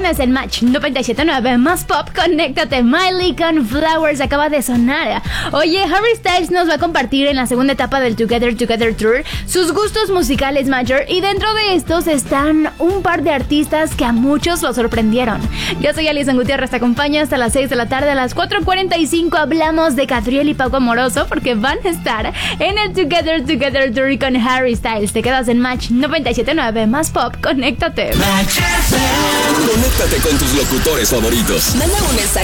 viernes en Match 97.9 más pop, conéctate. Miley con Flowers acaba de sonar. Oye, Harry Styles nos va a compartir en la segunda etapa del Together Tour sus gustos musicales major, y dentro de estos están un par de artistas que a muchos los sorprendieron. Yo soy Alison Gutiérrez, te acompaño hasta las 6 de la tarde. A las 4:45 hablamos de Catriel y Pau Amoroso porque van a estar en el Together Tour con Harry Styles. Te quedas en Match 97.9 más pop, conéctate. Conéctate con tus locutores favoritos. Manda un mensaje